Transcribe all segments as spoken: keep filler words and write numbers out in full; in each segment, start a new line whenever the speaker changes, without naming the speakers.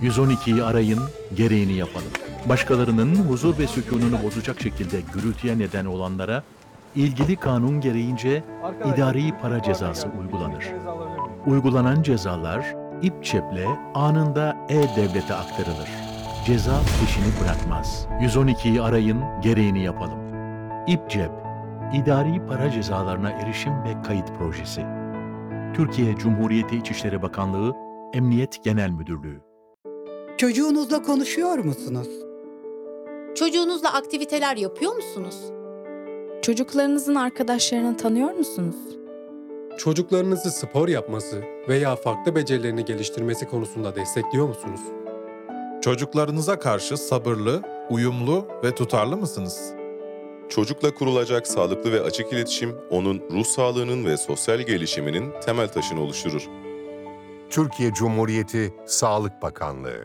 yüz on ikiyi arayın, gereğini yapalım. Başkalarının huzur ve sükununu bozacak şekilde gürültüye neden olanlara ilgili kanun gereğince idari para cezası uygulanır. Uygulanan cezalar ip çeple anında e-devlete aktarılır. Ceza peşini bırakmaz. yüz on ikiyi arayın, gereğini yapalım. İp cep, idari para cezalarına erişim ve kayıt projesi. Türkiye Cumhuriyeti İçişleri Bakanlığı, Emniyet Genel Müdürlüğü.
Çocuğunuzla konuşuyor musunuz?
Çocuğunuzla aktiviteler yapıyor musunuz?
Çocuklarınızın arkadaşlarını tanıyor musunuz?
Çocuklarınızı spor yapması veya farklı becerilerini geliştirmesi konusunda destekliyor musunuz?
Çocuklarınıza karşı sabırlı, uyumlu ve tutarlı mısınız?
Çocukla kurulacak sağlıklı ve açık iletişim, onun ruh sağlığının ve sosyal gelişiminin temel taşını oluşturur.
Türkiye Cumhuriyeti Sağlık Bakanlığı.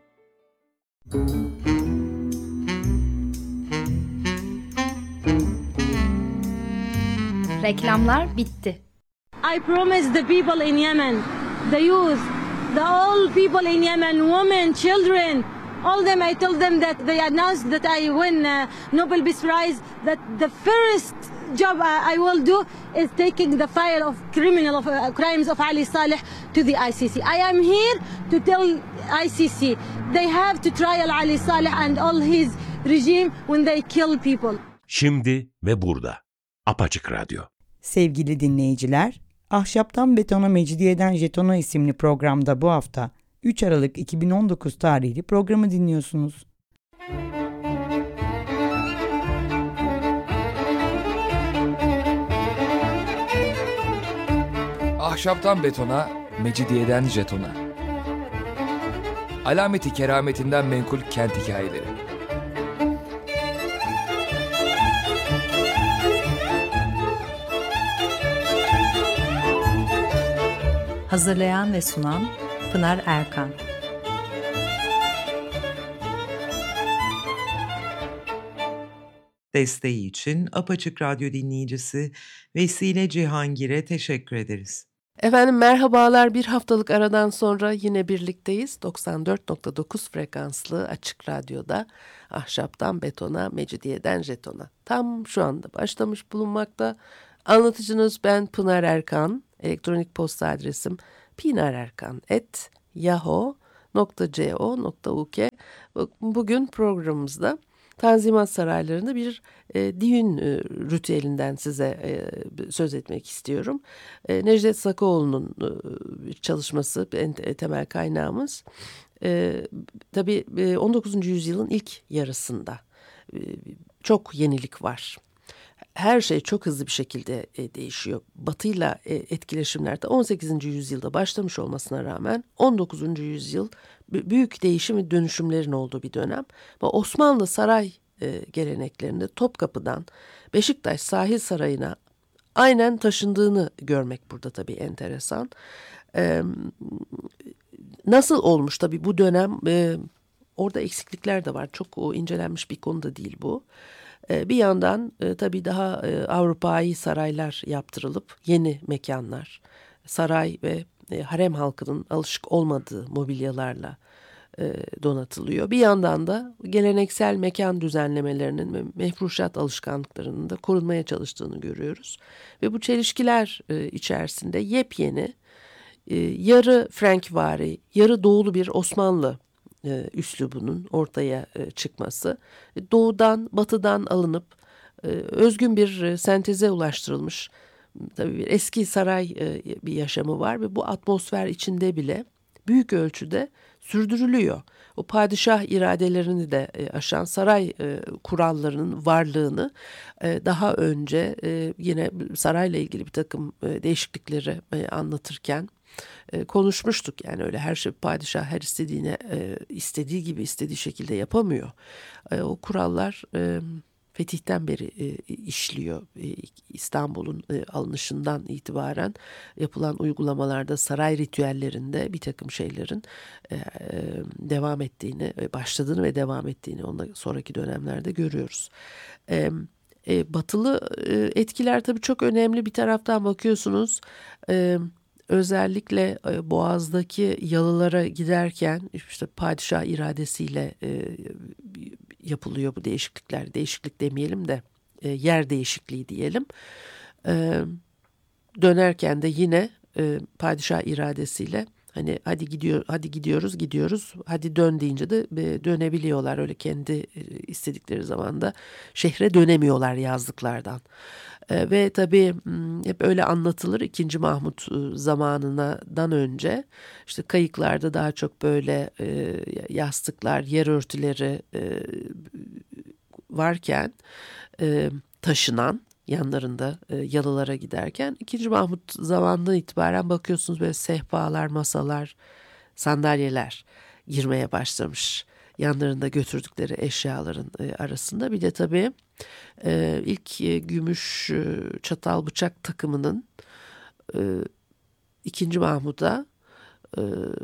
Reklamlar bitti.
I promise the people in Yemen, the youth, the all people in Yemen, women, children, all them, I told them that they announced that I win uh, Nobel Peace Prize, that the first job uh, I will do is taking the file of criminal of, uh, crimes of Ali Saleh to the I C C. I am here to tell I C C they have to trial Ali Saleh and all his regime when they kill people.
Şimdi ve burada. Apaçık Radyo.
Sevgili dinleyiciler, Ahşaptan Betona, Mecidiyeden Jetona isimli programda bu hafta üç Aralık iki bin on dokuz tarihli programı dinliyorsunuz.
Ahşaptan betona, mecidiyeden jetona. Alameti kerametinden menkul kent hikayeleri.
Hazırlayan ve sunan Pınar Erkan.
Desteği için Apaçık Radyo dinleyicisi Vesile Cihangir'e teşekkür ederiz.
Efendim merhabalar, bir haftalık aradan sonra yine birlikteyiz. doksan dört nokta dokuz frekanslı Açık Radyo'da Ahşaptan Betona, Mecidiyeden Jetona. Tam şu anda başlamış bulunmakta. Anlatıcınız ben Pınar Erkan. Elektronik posta adresim pinarerkan at yahoo nokta co nokta uk. Bugün programımızda Tanzimat Sarayları'nda bir e, düğün e, ritüelinden size e, söz etmek istiyorum. E, Necdet Sakoğlu'nun e, çalışması, en temel kaynağımız. E, tabii e, on dokuzuncu yüzyılın ilk yarısında e, çok yenilik var. Her şey çok hızlı bir şekilde e, değişiyor. Batı'yla e, etkileşimlerde on sekizinci yüzyılda başlamış olmasına rağmen on dokuzuncu yüzyıl b- büyük değişim ve dönüşümlerin olduğu bir dönem. Ama Osmanlı saray e, geleneklerinde Topkapı'dan Beşiktaş Sahil Sarayı'na aynen taşındığını görmek burada tabii enteresan. E, nasıl olmuş tabii bu dönem, e, orada eksiklikler de var. Çok o, incelenmiş bir konu da değil bu. Bir yandan e, tabii daha e, Avrupa'yı saraylar yaptırılıp yeni mekanlar, saray ve e, harem halkının alışık olmadığı mobilyalarla e, donatılıyor. Bir yandan da geleneksel mekan düzenlemelerinin ve mefruşat alışkanlıklarının da korunmaya çalıştığını görüyoruz. Ve bu çelişkiler e, içerisinde yepyeni, e, yarı Frankvari, yarı Doğulu bir Osmanlı E, üslubunun ortaya e, çıkması, doğudan batıdan alınıp e, özgün bir e, senteze ulaştırılmış tabii bir eski saray e, bir yaşamı var ve bu atmosfer içinde bile büyük ölçüde sürdürülüyor. O padişah iradelerini de e, aşan saray e, kurallarının varlığını e, daha önce e, yine sarayla ilgili bir takım e, değişiklikleri e, anlatırken E, konuşmuştuk. Yani öyle her şey padişah her istediğine e, istediği gibi istediği şekilde yapamıyor. E, o kurallar e, fetihten beri e, işliyor. E, İstanbul'un e, alınışından itibaren yapılan uygulamalarda, saray ritüellerinde bir takım şeylerin e, e, devam ettiğini, e, başladığını ve devam ettiğini ondan sonraki dönemlerde görüyoruz. E, e, batılı e, etkiler tabii çok önemli. Bir taraftan bakıyorsunuz, e, özellikle e, Boğaz'daki yalılara giderken işte padişah iradesiyle e, yapılıyor bu değişiklikler. Değişiklik demeyelim de e, yer değişikliği diyelim. E, dönerken de yine e, padişah iradesiyle hani hadi gidiyor, hadi gidiyoruz, gidiyoruz. Hadi dön deyince de e, dönebiliyorlar. Öyle kendi e, istedikleri zaman da şehre dönemiyorlar yazlıklardan. E, ve tabii hep öyle anlatılır ikinci. Mahmut e, zamanından önce işte kayıklarda daha çok böyle e, yastıklar, yer örtüleri e, varken e, taşınan yanlarında e, yalılara giderken ikinci. Mahmut zamanından itibaren bakıyorsunuz böyle sehpalar, masalar, sandalyeler girmeye başlamış. Yanlarında götürdükleri eşyaların e, arasında. Bir de tabii e, ilk e, gümüş e, çatal bıçak takımının e, ikinci. Mahmud'a e,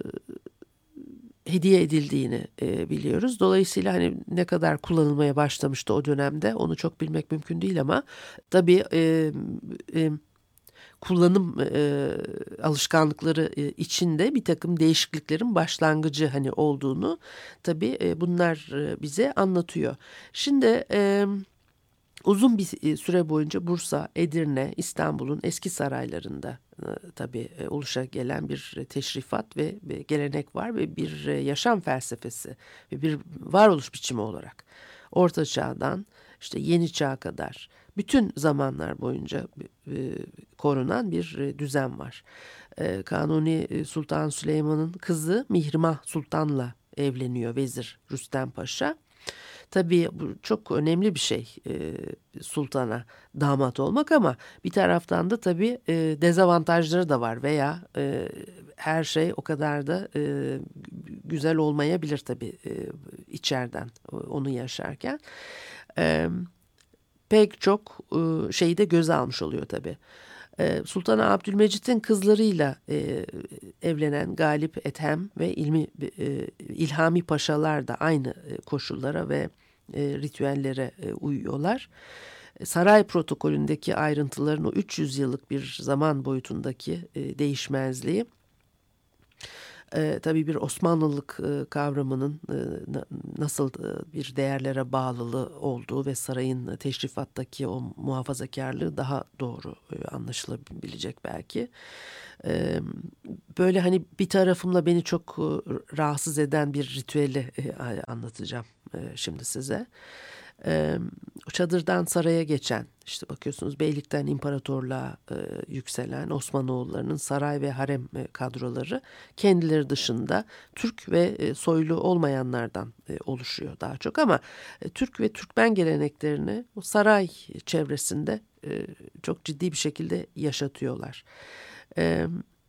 hediye edildiğini e, biliyoruz. Dolayısıyla hani ne kadar kullanılmaya başlamıştı o dönemde onu çok bilmek mümkün değil ama tabii e, e, kullanım e, alışkanlıkları e, içinde bir takım değişikliklerin başlangıcı hani olduğunu tabii e, bunlar e, bize anlatıyor. Şimdi e, uzun bir süre boyunca Bursa, Edirne, İstanbul'un eski saraylarında e, tabii e, oluşa gelen bir teşrifat ve bir gelenek var ve bir e, yaşam felsefesi ve bir varoluş biçimi olarak Orta Çağ'dan işte Yeni Çağ'a kadar bütün zamanlar boyunca e, korunan bir e, düzen var. E, Kanuni Sultan Süleyman'ın kızı Mihrimah Sultan'la evleniyor Vezir Rüstem Paşa. Tabii bu çok önemli bir şey e, sultana damat olmak ama bir taraftan da tabii e, dezavantajları da var veya e, her şey o kadar da e, güzel olmayabilir tabii e, içeriden onu yaşarken. E, pek çok e, şeyi de göze almış oluyor tabii. E, Sultan Abdülmecit'in kızlarıyla e, evlenen Galip Ethem ve İlmi, e, İlhami Paşalar da aynı e, koşullara ve e, ritüellere e, uyuyorlar. E, saray protokolündeki ayrıntıların o üç yüz yıllık bir zaman boyutundaki e, değişmezliği E, tabii bir Osmanlılık e, kavramının e, na, nasıl e, bir değerlere bağlılığı olduğu ve sarayın teşrifattaki o muhafazakarlığı daha doğru e, anlaşılabilecek belki. E, böyle hani bir tarafımla beni çok e, rahatsız eden bir ritüeli e, anlatacağım e, şimdi size. E, çadırdan saraya geçen, işte bakıyorsunuz beylikten imparatorluğa e, yükselen Osmanoğullarının saray ve harem e, kadroları kendileri dışında Türk ve e, soylu olmayanlardan e, oluşuyor daha çok ama e, Türk ve Türkmen geleneklerini o saray çevresinde e, çok ciddi bir şekilde yaşatıyorlar. E,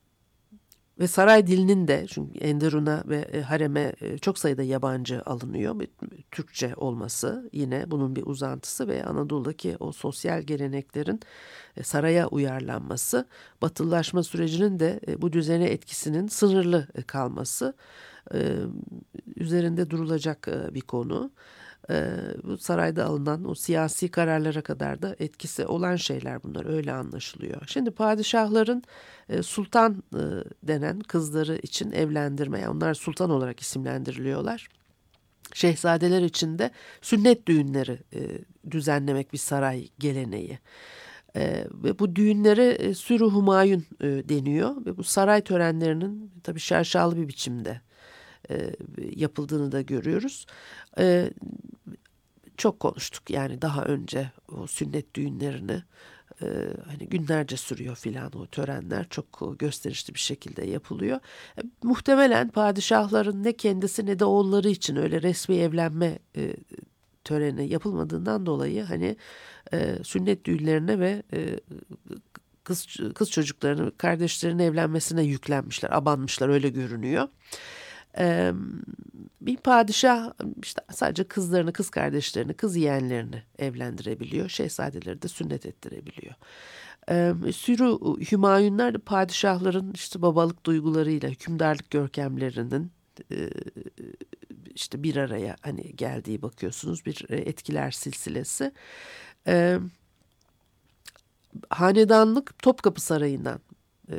Ve saray dilinin de çünkü Enderun'a ve e, hareme e, çok sayıda yabancı alınıyor. Türkçe olması yine bunun bir uzantısı ve Anadolu'daki o sosyal geleneklerin e, saraya uyarlanması, batılılaşma sürecinin de e, bu düzene etkisinin sınırlı e, kalması e, üzerinde durulacak e, bir konu. Ee, bu sarayda alınan o siyasi kararlara kadar da etkisi olan şeyler bunlar öyle anlaşılıyor. Şimdi padişahların e, sultan e, denen kızları için evlendirme, yani onlar sultan olarak isimlendiriliyorlar. Şehzadeler için de sünnet düğünleri e, düzenlemek bir saray geleneği. E, ve bu düğünlere e, Sürü Humayun e, deniyor ve bu saray törenlerinin tabii şaşalı bir biçimde e, yapıldığını da görüyoruz. E, çok konuştuk yani daha önce o sünnet düğünlerini e, hani günlerce sürüyor filan o törenler çok gösterişli bir şekilde yapılıyor. E, muhtemelen padişahların ne kendisi ne de oğulları için öyle resmi evlenme e, töreni yapılmadığından dolayı hani e, sünnet düğünlerine ve e, kız kız çocuklarının kardeşlerinin evlenmesine yüklenmişler, abanmışlar öyle görünüyor. Ee, bir padişah işte sadece kızlarını, kız kardeşlerini, kız yeğenlerini evlendirebiliyor. Şehzadeleri de sünnet ettirebiliyor. Ee, Sürü Hümayunlar da padişahların işte babalık duygularıyla, hükümdarlık görkemlerinin e, işte bir araya hani geldiği bakıyorsunuz bir etkiler silsilesi. Ee, hanedanlık Topkapı Sarayı'ndan e,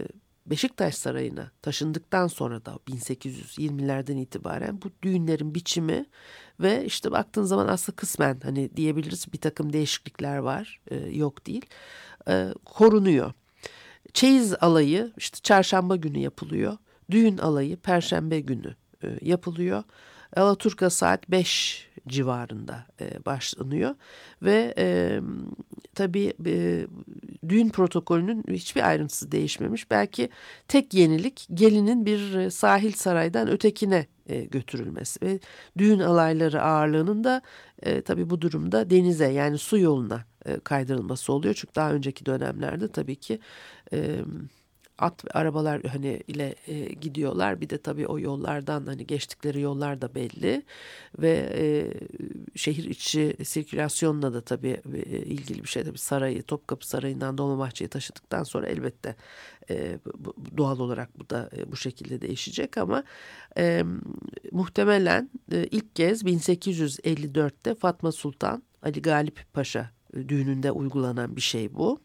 Beşiktaş Sarayı'na taşındıktan sonra da bin sekiz yüz yirmilerden itibaren bu düğünlerin biçimi ve işte baktığın zaman aslında kısmen hani diyebiliriz bir takım değişiklikler var, e, yok değil, e, korunuyor. Çeyiz alayı işte çarşamba günü yapılıyor. Düğün alayı perşembe günü e, yapılıyor. Alaturka saat beş civarında e, başlanıyor ve e, tabii e, düğün protokolünün hiçbir ayrıntısı değişmemiş. Belki tek yenilik gelinin bir e, sahil saraydan ötekine e, götürülmesi ve düğün alayları ağırlığının da e, tabii bu durumda denize yani su yoluna e, kaydırılması oluyor. Çünkü daha önceki dönemlerde tabii ki e, at ve arabalar hani ile e, gidiyorlar. Bir de tabii o yollardan hani geçtikleri yollar da belli ve e, şehir içi sirkülasyonla da tabii e, ilgili bir şey. Tabii sarayı, Topkapı Sarayı'ndan Dolmabahçe'ye taşıdıktan sonra elbette e, bu, doğal olarak bu da e, bu şekilde değişecek ama e, muhtemelen e, ilk kez bin sekiz yüz elli dörtte Fatma Sultan Ali Galip Paşa e, düğününde uygulanan bir şey bu.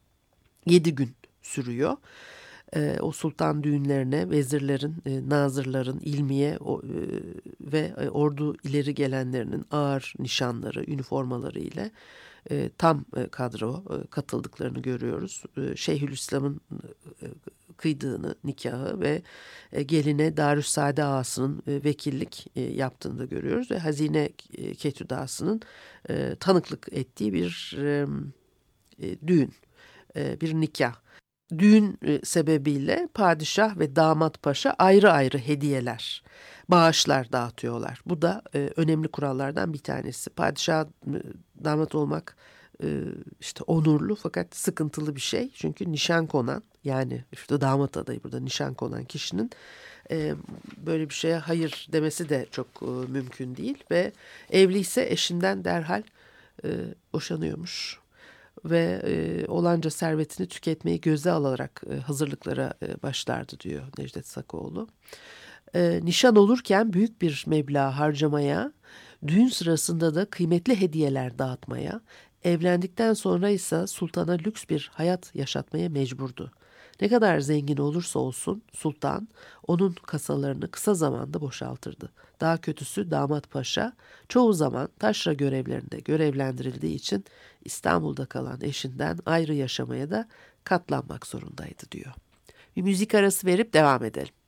Yedi gün sürüyor. E, o sultan düğünlerine vezirlerin, e, nazırların, ilmiye o, e, ve e, ordu ileri gelenlerinin ağır nişanları, üniformaları ile e, tam e, kadro e, katıldıklarını görüyoruz. E, Şeyhülislam'ın e, kıydığını, nikahı ve e, geline Darüssade Ağası'nın e, vekillik e, yaptığını da görüyoruz ve Hazine e, Ketüdası'nın e, tanıklık ettiği bir e, e, düğün, e, bir nikah. Düğün sebebiyle padişah ve damat paşa ayrı ayrı hediyeler, bağışlar dağıtıyorlar. Bu da e, önemli kurallardan bir tanesi. Padişah damat olmak e, işte onurlu fakat sıkıntılı bir şey. Çünkü nişan konan yani işte damat adayı burada nişan konan kişinin e, böyle bir şeye hayır demesi de çok e, mümkün değil. Ve evliyse eşinden derhal e, boşanıyormuş. Ve e, olanca servetini tüketmeyi göze alarak e, hazırlıklara e, başlardı diyor Necdet Sakoğlu. E, nişan olurken büyük bir meblağ harcamaya, düğün sırasında da kıymetli hediyeler dağıtmaya, evlendikten sonra ise sultana lüks bir hayat yaşatmaya mecburdu. Ne kadar zengin olursa olsun sultan onun kasalarını kısa zamanda boşaltırdı. Daha kötüsü damat paşa çoğu zaman taşra görevlerinde görevlendirildiği için İstanbul'da kalan eşinden ayrı yaşamaya da katlanmak zorundaydı diyor. Bir müzik arası verip devam edelim.